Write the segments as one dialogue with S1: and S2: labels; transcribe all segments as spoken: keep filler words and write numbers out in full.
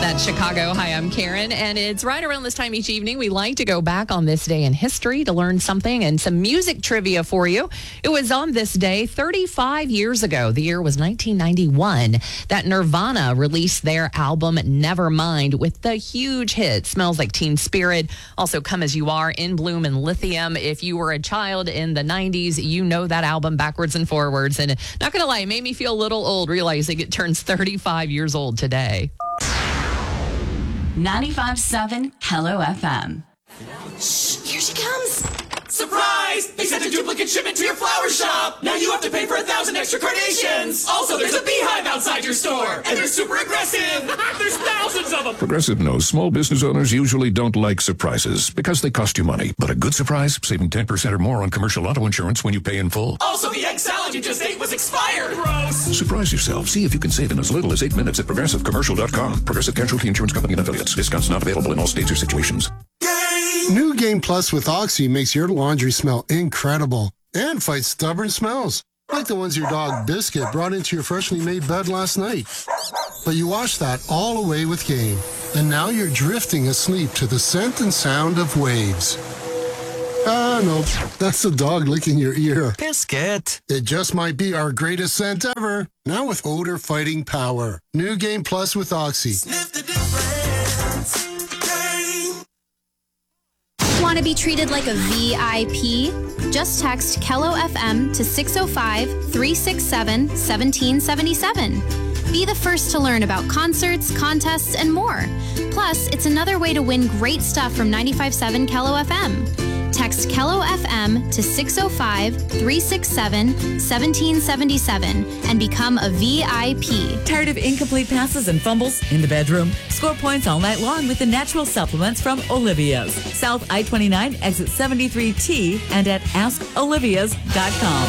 S1: That's Chicago. Hi, I'm Karen, and it's right around this time each evening. We like to go back on this day in history to learn something and some music trivia for you. It was on this day thirty-five years ago. The year was nineteen ninety-one that Nirvana released their album Nevermind with the huge hit Smells Like Teen Spirit. Also, Come As You Are, In Bloom, and Lithium. If you were a child in the nineties, you know that album backwards and forwards. And not going to lie, it made me feel a little old realizing it turns thirty-five years old today.
S2: ninety-five point seven Hello F M.
S3: Shh, here she comes.
S4: Surprise! They sent a duplicate shipment to your flower shop! Now you have to pay for a thousand extra carnations! Also, there's a beehive outside your store! And they're super aggressive! There's thousands of them!
S5: Progressive knows small business owners usually don't like surprises because they cost you money. But a good surprise, saving ten percent or more on commercial auto insurance when you pay in full.
S4: Also, the egg salad you just ate was expired! Gross!
S5: Surprise yourself. See if you can save in as little as eight minutes at progressive commercial dot com. Progressive Casualty Insurance Company and affiliates. Discounts not available in all states or situations.
S6: New Game Plus with Oxy makes your laundry smell incredible and fights stubborn smells, like the ones your dog Biscuit brought into your freshly made bed last night. But you washed that all away with Game, and now you're drifting asleep to the scent and sound of waves. Ah, no, that's the dog licking your ear.
S7: Biscuit.
S6: It just might be our greatest scent ever, now with odor fighting power. New Game Plus with Oxy.
S4: Sniff the difference.
S8: Want to be treated like a V I P? Just text Kello F M to six oh five, three six seven, one seven seven seven. Be the first to learn about concerts, contests, and more. Plus, it's another way to win great stuff from ninety-five point seven Kello F M. Text Kello F M to six oh five, three six seven, one seven seven seven and become a V I P.
S9: Tired of incomplete passes and fumbles in the bedroom? Score points all night long with the natural supplements from Olivia's. South I twenty-nine, exit seventy-three T, and at ask olivias dot com.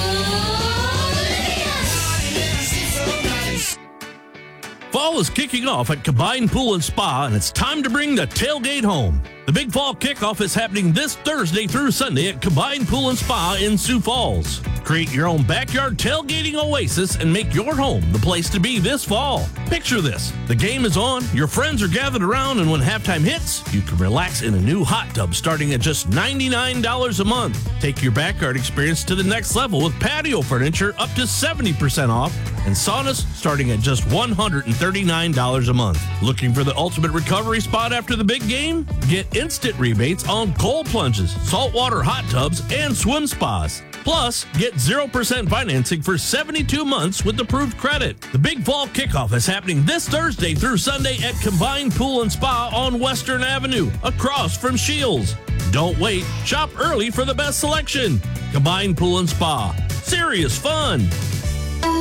S10: Fall is kicking off at Combined Pool and Spa, and it's time to bring the tailgate home. The Big Fall Kickoff is happening this Thursday through Sunday at Combined Pool and Spa in Sioux Falls. Create your own backyard tailgating oasis and make your home the place to be this fall. Picture this. The game is on, your friends are gathered around, and when halftime hits, you can relax in a new hot tub starting at just ninety-nine dollars a month. Take your backyard experience to the next level with patio furniture up to seventy percent off and saunas starting at just one hundred thirty-nine dollars a month. Looking for the ultimate recovery spot after the big game? Get instant rebates on cold plunges, saltwater hot tubs, and swim spas. Plus, get zero percent financing for seventy-two months with approved credit. The Big Fall Kickoff is happening this Thursday through Sunday at Combined Pool and Spa on Western Avenue, across from Shields. Don't wait. Shop early for the best selection. Combined Pool and Spa. Serious fun.